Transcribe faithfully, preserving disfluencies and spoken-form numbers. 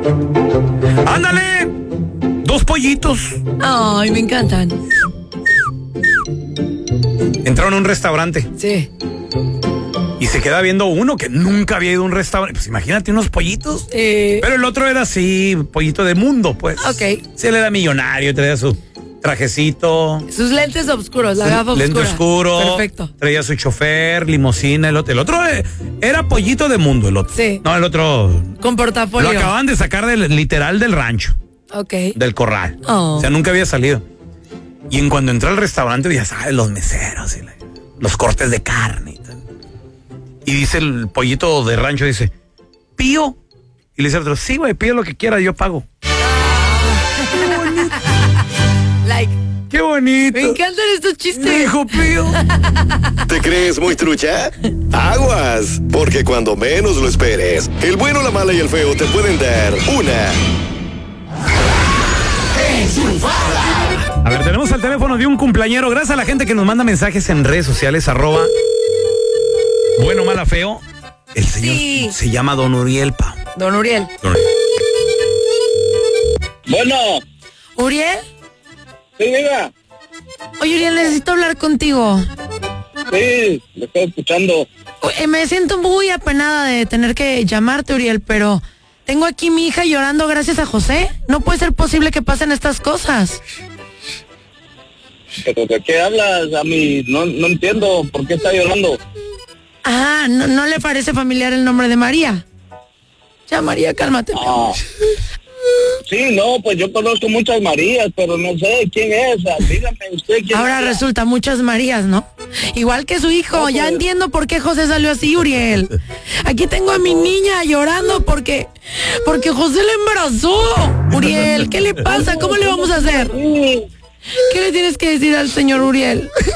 ¡Ándale! Dos pollitos. Ay, me encantan. Entraron a un restaurante. Sí. Y se queda viendo uno que nunca había ido a un restaurante. Pues imagínate unos pollitos. Eh. Pero el otro era así, pollito de mundo, pues. Ok. Se le da millonario, traía su trajecito. Sus lentes oscuros, la gafa oscura. Lente oscuro. Perfecto. Traía su chofer, limusina. El otro, el otro era pollito de mundo, el otro. Sí. No, el otro. Con portafolio. Lo acaban de sacar del, literal del rancho. Ok. Del corral. Oh. O sea, nunca había salido. Y en cuando entró al restaurante, ya sabes, los meseros y la, los cortes de carne y tal. Y dice el pollito de rancho, dice, Pío. Y le dice al otro, sí, güey, pío lo que quiera, yo pago. Qué bonito. Like. Qué bonito. Me encantan estos chistes. Me dijo Pío. ¿Te crees muy trucha? Aguas, porque cuando menos lo esperes, el bueno, la mala y el feo te pueden dar una enchufada. A ver, tenemos el teléfono de un cumpleañero. Gracias a la gente que nos manda mensajes en redes sociales, arroba bueno, mala, feo. El señor Sí. se llama Don Uriel, pa. Don Uriel. Don Uriel. Bueno, ¿Uriel? sí, diga. Oye, Uriel, necesito hablar contigo. Sí, lo estoy escuchando. Oye, me siento muy apenada de tener que llamarte, Uriel, pero tengo aquí mi hija llorando gracias a José. No puede ser posible que pasen estas cosas. ¿Pero de qué hablas? A mí no, no entiendo por qué está llorando. Ah, ¿no, no le parece familiar el nombre de María? Ya, María, cálmate. mi amor. Ah. Sí, no, pues yo conozco muchas Marías, pero no sé quién es. Dígame usted quién Ahora es. resulta muchas Marías, ¿no? Igual que su hijo. No, Ya pues. entiendo por qué José salió así, Uriel. Aquí tengo a mi niña llorando porque porque José la embarazó. Uriel, ¿qué le pasa? ¿Cómo le vamos a hacer? Sí, ¿Qué le tienes que decir al señor Uriel?